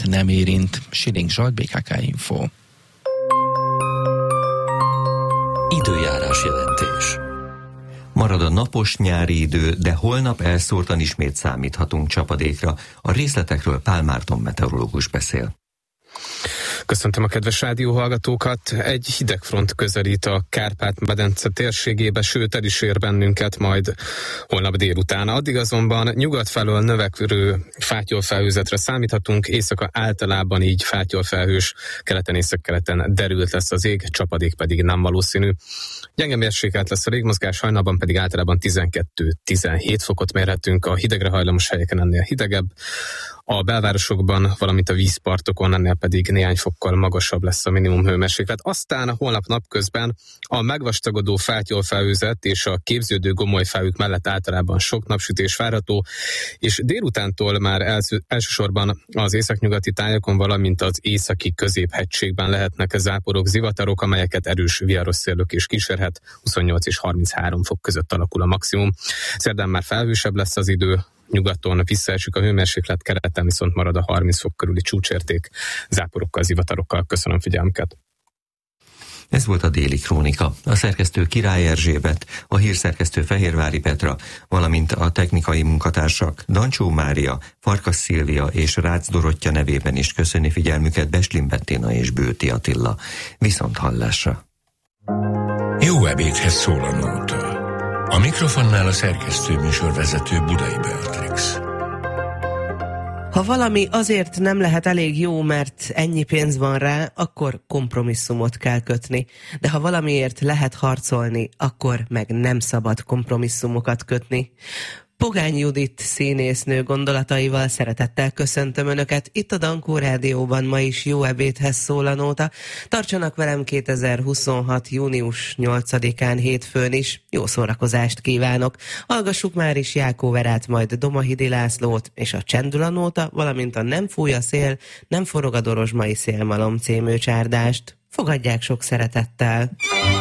embert nem érint. Siling Zsolt, BKK Info. Időjárás jelentés. Marad a napos nyári idő, de holnap elszórtan ismét számíthatunk csapadékra. A részletekről Pál Márton meteorológus beszél. Köszöntöm a kedves rádióhallgatókat! Egy hidegfront közelít a Kárpát-medence térségébe, sőt el is ér bennünket majd holnap délután. Addig azonban nyugat felől növekvő fátyolfelhőzetre számíthatunk, éjszaka általában így fátyolfelhős, keleten északkeleten derült lesz az ég, csapadék pedig nem valószínű. Gyenge mérsékelt lesz a légmozgás, hajnalban pedig általában 12-17 fokot mérhetünk, a hidegre hajlamos helyeken ennél hidegebb. A belvárosokban, valamint a vízpartokon ennél pedig néhány fokkal magasabb lesz a minimum hőmérséklet. Aztán holnap napközben a megvastagodó fátyolfelhőzet és a képződő gomolyfelhők mellett általában sok napsütés várható, és délutántól már elsősorban az északnyugati tájakon, valamint az északi középhegységben lehetnek záporok, zivatarok, amelyeket erős viharos szélök is kísérhet. 28 és 33 fok között alakul a maximum. Szerdán már felhősebb lesz az idő, nyugaton visszaesik a hőmérséklet, keleten viszont marad a 30 fok körüli csúcsérték, záporokkal, zivatarokkal. Köszönöm figyelmüket! Ez volt a Déli Krónika. A szerkesztő Király Erzsébet, a hírszerkesztő Fehérvári Petra, valamint a technikai munkatársak Dancsó Mária, Farkas Szilvia és Rácz Dorottya nevében is köszöni figyelmüket Beslin Bettina és Bőti Attila. Viszont hallásra! Jó ebédhez szól a nóta. A mikrofonnál a szerkesztő műsorvezető Budai Beatrix. Ha valami azért nem lehet elég jó, mert ennyi pénz van rá, akkor kompromisszumot kell kötni. De ha valamiért lehet harcolni, akkor meg nem szabad kompromisszumokat kötni. Pogány Judit színésznő gondolataival szeretettel köszöntöm Önöket. Itt a Dankó Rádióban ma is jó ebédhez szól a nóta. Tartsanak velem 2026. június 8-án hétfőn is. Jó szórakozást kívánok. Hallgassuk már is Jákó Verát, majd Domahidi Lászlót és a Csendül a nóta, valamint a Nem fúj a szél, nem forog a dorozsmai szélmalom című csárdást. Fogadják sok szeretettel!